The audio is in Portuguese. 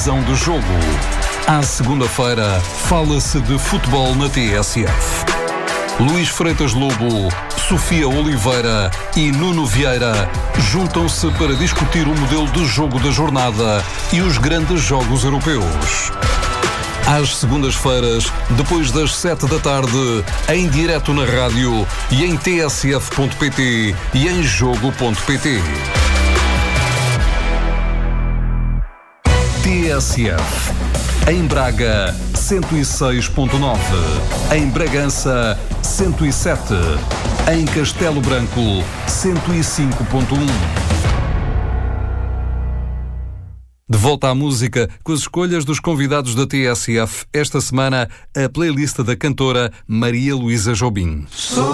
Visão do jogo. À segunda-feira, fala-se de futebol na TSF. Luís Freitas Lobo, Sofia Oliveira e Nuno Vieira juntam-se para discutir o modelo de jogo da jornada e os grandes jogos europeus. Às segundas-feiras, depois das 7 da tarde, em direto na rádio e em tsf.pt e em jogo.pt. TSF. Em Braga, 106.9. Em Bragança, 107. Em Castelo Branco, 105.1. De volta à música, com as escolhas dos convidados da TSF, esta semana, a playlist da cantora Maria Luísa Jobim.